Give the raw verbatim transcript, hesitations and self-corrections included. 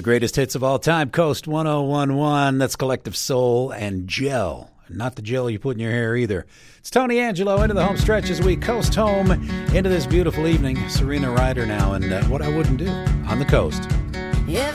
The greatest hits of all time, Coast one oh one point one. That's Collective Soul and Gel. Not the gel you put in your hair either. It's Tony Angelo into the home stretch as we coast home into this beautiful evening. Serena Ryder now and uh, What I Wouldn't Do on the coast. Yeah.